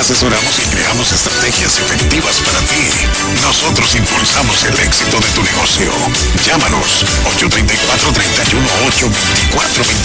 asesoramos y creamos estrategias efectivas para ti. Nosotros impulsamos el éxito de tu negocio. Llámanos 834-31-824-24.